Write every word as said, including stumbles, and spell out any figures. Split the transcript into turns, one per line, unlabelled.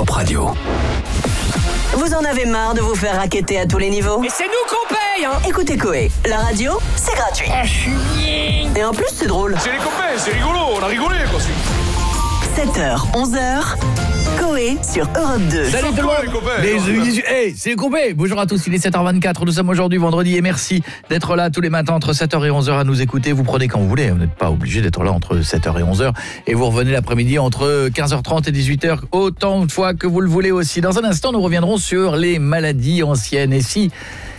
Top Radio.
Vous en avez marre de vous faire racketter à tous les niveaux?
Et c'est nous qu'on paye, hein.
Écoutez Coé, la radio, c'est gratuit.
Ah, je suis bien.
Et en plus, c'est drôle.
C'est les copains, c'est rigolo, on a rigolé quoi.
sept heures, onze heures, Coé sur Europe deux.
Salut tout le monde.
Les copains,
les,
les
les, hey, c'est les copains. Bonjour à tous, il est sept heures vingt-quatre. Nous sommes aujourd'hui vendredi et merci d'être là tous les matins entre sept heures et onze heures à nous écouter. Vous prenez quand vous voulez, vous n'êtes pas obligé d'être là entre sept heures et onze heures et vous revenez l'après-midi entre quinze heures trente et dix-huit heures autant de fois que vous le voulez aussi. Dans un instant, nous reviendrons sur les maladies anciennes et si